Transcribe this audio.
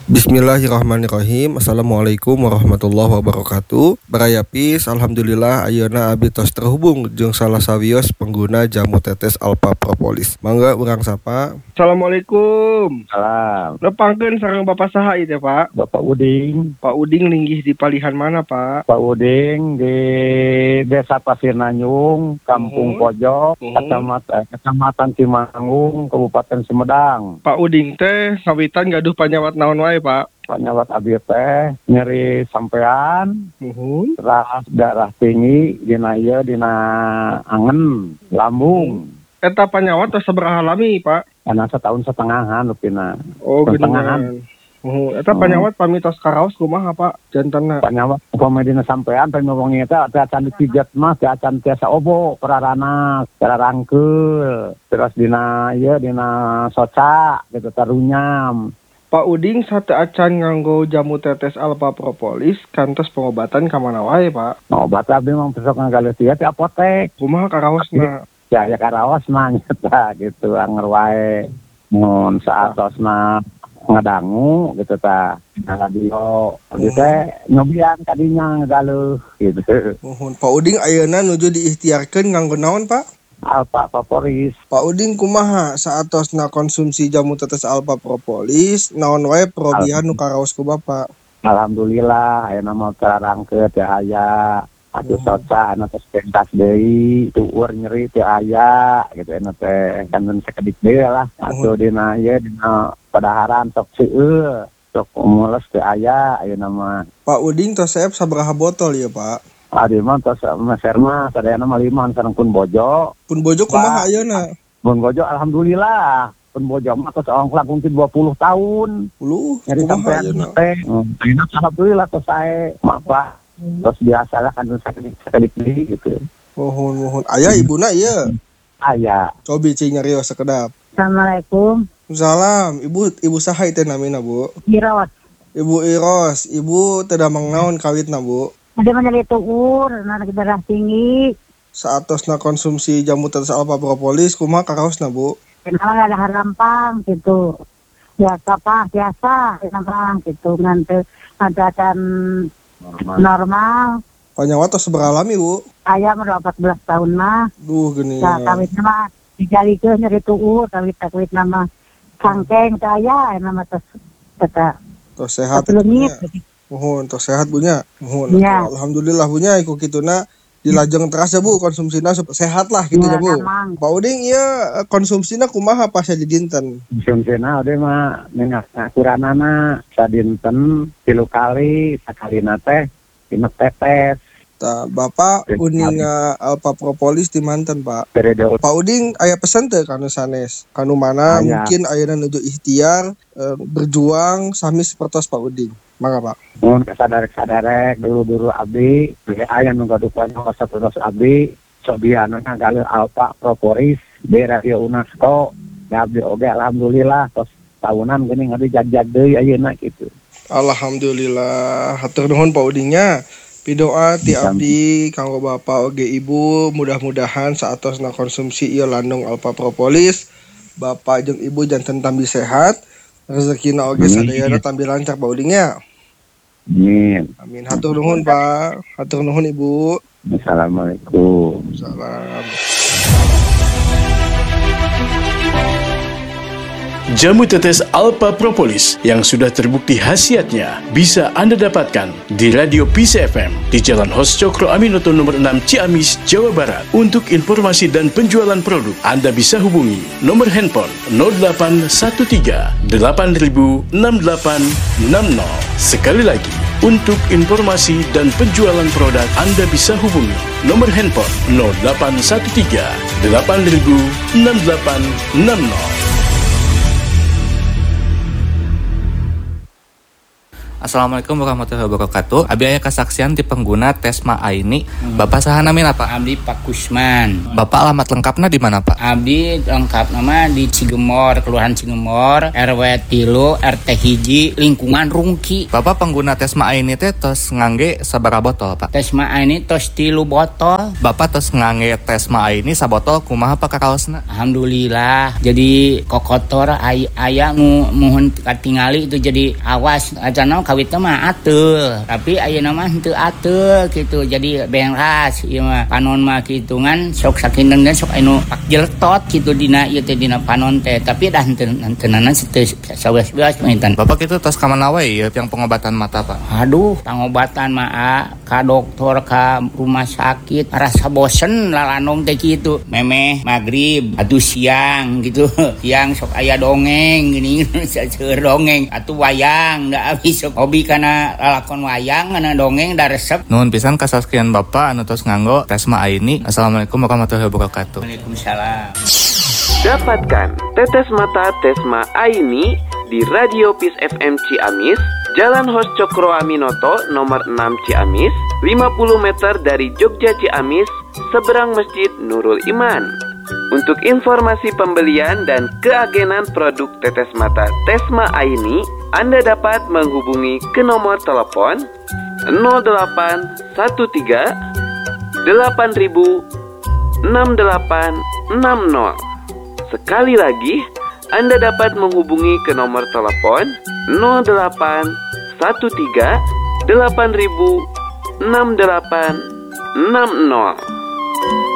Bismillahirrahmanirrahim. Assalamualaikum warahmatullahi wabarakatuh. Barayapis, alhamdulillah ayeuna abdi tos terhubung jeung salah sawios pengguna jamu tetes Alpha Propolis. Mangga urang sapa. Assalamualaikum. Salam. Nepangkeun sareng Bapak saha ieu teh, Pak? Bapak Uding. Pak Uding linggih di palihan mana, Pak? Pak Uding di Desa Pasir Nanyung, Kampung Pojok, Kecamatan Cimangung, Kabupaten Sumedang. Pak Uding teh ngawitan gaduh panyawat naon wae, Pak? Panyawat abdi teh nyeri sampean, terus darah tinggi dina angen, lambung. Eta panyawat tos sabaraha lami, Pak? Karena setahun setengahan lupina. Oh, geningan. Eta panyawat pamitos karaos kumaha, Pak? Jantenna. Panyawat pamedina sampean pamewongi eta teh acan dipijet mah teh acan tiasa obo perarana, cara rangkeul. Terus dina soca gitu tarunyam. Pak Uding sate acan nganggo jamu tetes Alpha Propolis kantos pengobatan ka mana wae, Pak? Obat abdi mah besok ngagaleut ieu ti apotek. Kumaha karaosna? Ya karaos mah nyata gitu anger wae. Mun saatosna ngadangu gitu tah na radio gitu teh nyobian kadinya ngagaluh gitu. Pak Uding ayeuna nuju diikhtiarkeun nganggo naon, Pak? Alpha Propolis. Pak Uding kumaha saatosna konsumsi jamu tetes Alpha Propolis naon wae perobihan nu karaos ku Bapak? Alhamdulillah ayeuna mah terangkeut teh aya atuh soca anu tos pentas deui tueur nyeri teh aya gitu anu teh kan sakedik deui lah atuh dina padaharan sok seueur sok mules teh aya ayeuna mah. Pak Uding tos saep sabaraha botol ya, Pak? Adi mah tos meser mah sadayana mah 5 sareng pun bojo. Pun bojo kumaha ayeuna? Pun bojo alhamdulillah. Pun bojo mah tos ongklak mungkin 20 tahun. 10 nyari sampai teh. Ayeuna alhamdulillah tos sae. Mapa tos biasa lah kan sekali gitu. Mohon. Aya ibuna ieu? Aya. Cobi cing nyarios sakedap. Assalamualaikum. Salam. Ibu saha teh namina, Bu? Iros. Ibu Iros. Ibu teu damang naon kawitna, Bu? Ada menjadi tuur, anak darah tinggi. Saatosna konsumsi jamu tetes Alpha Propolis kumaha karaosna, Bu? Kenapa ada harampang gitu. Biasa harampang gitu. Nanti ada kan normal. Panyawat tos sabaraha lami, Bu? Ayah udah 14 tahun mah. Duh geuning. Ya kawit nama dijalikeun nyeri tuur, kawit nama sangkeng teh aya nama tos eta. Tos sehat. Mohon tos sehat Bunya. Mohon. Ya. Alhamdulillah Bunya iku kituna dilajeng teras ya Bu konsumsina sehat lah gitu ya Bu. Memang. Pak Uding ieu konsumsina kumaha pas di dinten? Konsumsina ode mah minyak akuranana sadinten 3 kali sakalina teh 5 tetes. Tah Bapak uninga Alpha Propolis di manten Pak. Periode Pak Uding aya pesan teu kanu sanes? Kanu mana mungkin ayeuna nuju ikhtiar berjuang sami sapertos Pak Uding. Mangga Pak. Mun sadarek dulu abdi aya nu gaduhna sapertos abdi sobiana ngagaleun Alpha Propolis di Radio UNESCO. Abdi oge alhamdulillah tos tahunan geuning abdi jag-jag deui ayeuna kitu. Alhamdulillah. Hatur nuhun Pak Udingnya. Pidoa ti abdi kanggo Bapak oge Ibu mudah-mudahan saatosna konsumsi ieu landung Alpha Propolis Bapak jeung Ibu janten tambi sehat rezekina oge sadayana tambi lancar Pak Udingnya. Amin. Hatur nuhun Pak. Hatur nuhun Ibu. Assalamualaikum. Salam. Jamu tetes Alpha Propolis yang sudah terbukti khasiatnya bisa Anda dapatkan di Radio Peace FM di Jalan Hos Cokro Aminoto nomor 6 Ciamis, Jawa Barat. Untuk informasi dan penjualan produk, Anda bisa hubungi nomor handphone 0813 8000 6860. Sekali lagi, untuk informasi dan penjualan produk, Anda bisa hubungi nomor handphone 0813 8000 6860. Assalamualaikum warahmatullahi wabarakatuh. Abi aya kesaksian ti pengguna Tesma Aini. Bapak saha namina Pak? Abdi Pak Kusman. Bapak alamat lengkapna di mana Pak? Abdi lengkap nama di Cigemor, Kelurahan Cigemor, RW 3, RT 1, lingkungan Rungki. Bapak pengguna Tesma Aini teh tos ngangge sabaraha botol Pak? Tesma ini tos 3 botol. Bapak tos ngangge Tesma Aini sabotol kumaha Pak kakaosna? Alhamdulillah. Jadi kokotor aya muhun katingali itu jadi awas acana kawitna mah ateul. Tapi ayeuna mah henteu ateul gitu. Jadi beras ieu mah panon mah kitungan sok sakinten sok anu pak jeltot gitu dina ieu teh dina panon teh. Tapi dah henteunan teu saweas-weas maintan. Bapak itu tos ka mana wae ya yang pengobatan mata Pak? Aduh, pengobatan mah ka dokter ka rumah sakit rasa bosen lalanong teh kitu. Memeh magrib atuh siang gitu. Siang sok aya dongeng gini seueur dongeng atuh wayang da abis sok hobi kana lalakon wayang kana dongeng da resep. Nuhun pisan kasaskian Bapak anu tos nganggo Tesma Aini. Assalamualaikum warahmatullahi wabarakatuh. Waalaikumsalam. Dapatkan tetes mata Tesma Aini di Radio Peace FM Ciamis, Jalan Hos Cokro Aminoto nomor 6 Ciamis, 50 meter dari Jogja Ciamis, seberang Masjid Nurul Iman. Untuk informasi pembelian dan keagenan produk tetes mata Tesma Aini, Anda dapat menghubungi ke nomor telepon 0813 8000 6860. Sekali lagi, Anda dapat menghubungi ke nomor telepon 0813 8000 6860.